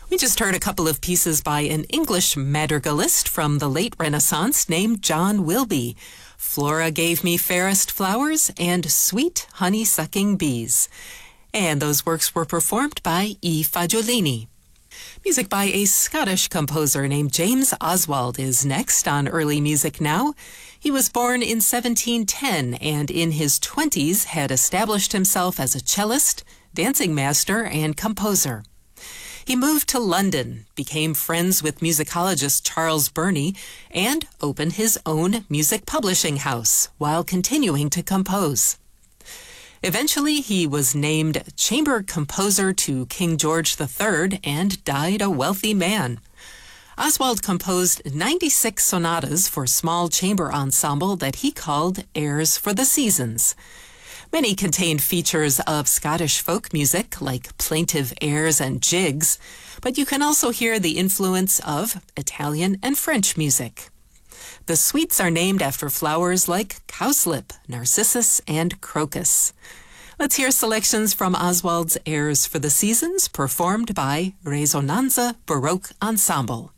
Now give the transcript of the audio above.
We just heard a couple of pieces by an English madrigalist from the late Renaissance named John Wilbye. Flora Gave Me Fairest Flowers and Sweet Honey-Sucking Bees. And those works were performed by E. Fagiolini. Music by a Scottish composer named James Oswald is next on Early Music Now. He was born in 1710 and in his 20s had established himself as a cellist, dancing master, and composer. He moved to London, became friends with musicologist Charles Burney, and opened his own music publishing house while continuing to compose. Eventually, he was named chamber composer to King George III and died a wealthy man. Oswald composed 96 sonatas for small chamber ensemble that he called Airs for the Seasons. Many contained features of Scottish folk music, like plaintive airs and jigs, but you can also hear the influence of Italian and French music. The suites are named after flowers like cowslip, narcissus, and crocus. Let's hear selections from Oswald's Airs for the Seasons, performed by Resonanza Baroque Ensemble.